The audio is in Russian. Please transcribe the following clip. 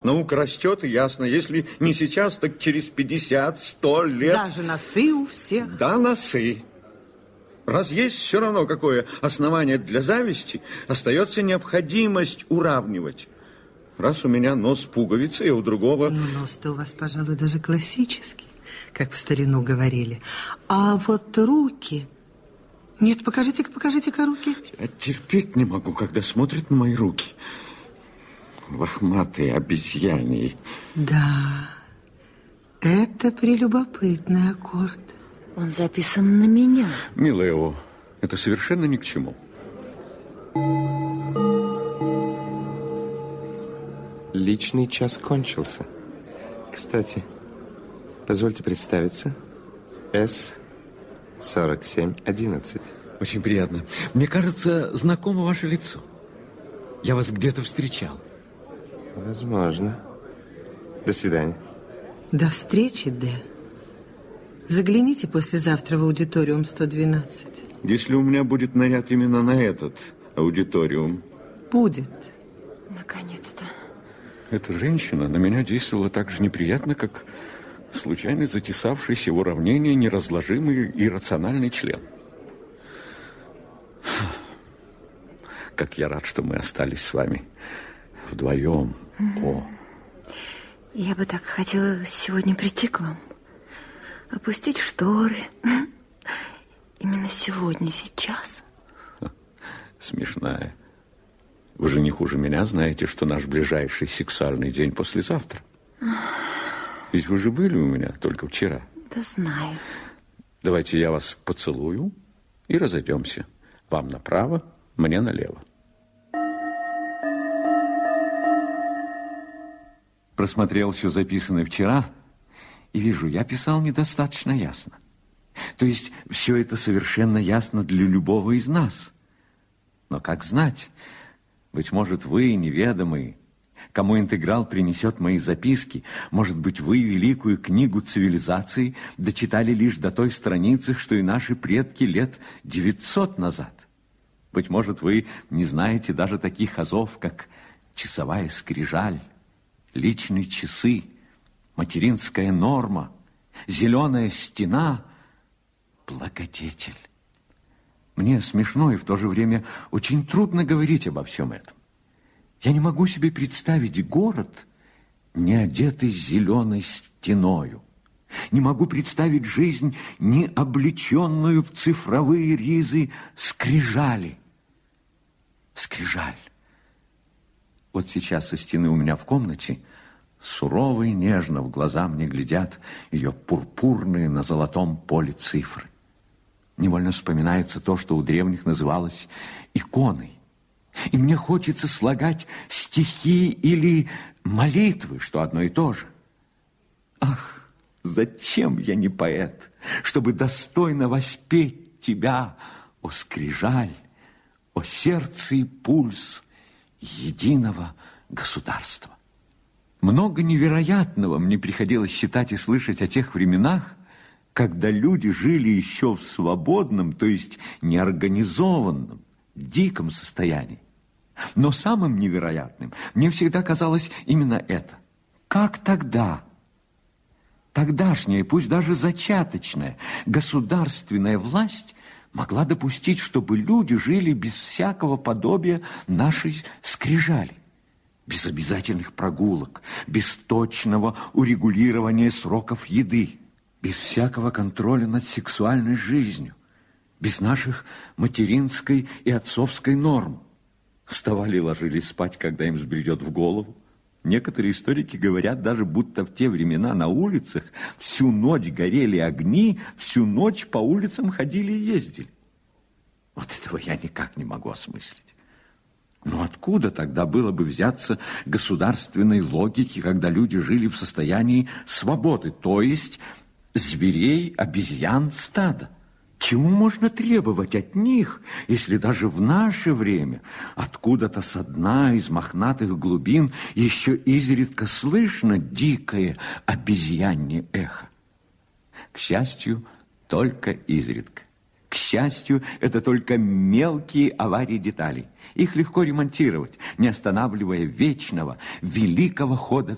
Наука растет, и ясно. Если не сейчас, так через 50-100 лет. Даже носы у всех. Да, носы. Раз есть все равно какое основание для зависти, остается необходимость уравнивать. Раз у меня нос пуговицы, и у другого... Ну, нос-то у вас, пожалуй, даже классический, как в старину говорили. А вот руки... Нет, покажите-ка руки. Я терпеть не могу, когда смотрят на мои руки. Лохматые, обезьяньи. Да, это прелюбопытный аккорд. Он записан на меня. Милая О, это совершенно ни к чему. Личный час кончился. Кстати, позвольте представиться. С-4711. Очень приятно. Мне кажется, знакомо ваше лицо. Я вас где-то встречал. Возможно. До свидания. До встречи, Д. Загляните послезавтра в аудиториум 112. Если у меня будет наряд именно на этот аудиториум. Будет. Наконец-то. Эта женщина на меня действовала так же неприятно, как случайно затесавшийся в уравнение неразложимый иррациональный член. Как я рад, что мы остались с вами вдвоем. О. Я бы так хотела сегодня прийти к вам, опустить шторы. Именно сегодня, сейчас. Смешная. Вы же не хуже меня знаете, что наш ближайший сексуальный день послезавтра. Ведь вы же были у меня только вчера. Да знаю. Давайте я вас поцелую и разойдемся. Вам направо, мне налево. Просмотрел все записанное вчера и вижу, я писал недостаточно ясно. То есть все это совершенно ясно для любого из нас. Но как знать, быть может, вы, неведомые, кому интеграл принесет мои записки, может быть, вы великую книгу цивилизации дочитали лишь до той страницы, что и наши предки лет 900 назад. Быть может, вы не знаете даже таких азов, как часовая скрижаль, личные часы, материнская норма, зеленая стена, благодетель. Мне смешно и в то же время очень трудно говорить обо всем этом. Я не могу себе представить город, не одетый зеленой стеною. Не могу представить жизнь, не облеченную в цифровые ризы скрижали. Скрижаль. Вот сейчас со стены у меня в комнате сурово и нежно в глаза мне глядят ее пурпурные на золотом поле цифры. Невольно вспоминается то, что у древних называлось иконой. И мне хочется слагать стихи или молитвы, что одно и то же. Ах, зачем я не поэт, чтобы достойно воспеть тебя, о скрижаль, о сердце и пульс единого государства. Много невероятного мне приходилось считать и слышать о тех временах, когда люди жили еще в свободном, то есть неорганизованном, диком состоянии. Но самым невероятным мне всегда казалось именно это. Как тогда, тогдашняя, пусть даже зачаточная, государственная власть могла допустить, чтобы люди жили без всякого подобия нашей скрижали, без обязательных прогулок, без точного урегулирования сроков еды, без всякого контроля над сексуальной жизнью, без наших материнской и отцовской норм. Вставали и ложились спать, когда им взбредет в голову. Некоторые историки говорят даже, будто в те времена на улицах всю ночь горели огни, всю ночь по улицам ходили и ездили. Вот этого я никак не могу осмыслить. Но откуда тогда было бы взяться государственной логике, когда люди жили в состоянии свободы, то есть зверей, обезьян, стада? Чему можно требовать от них, если даже в наше время откуда-то со дна из мохнатых глубин еще изредка слышно дикое обезьянье эхо? К счастью, только изредка. К счастью, это только мелкие аварии деталей. Их легко ремонтировать, не останавливая вечного, великого хода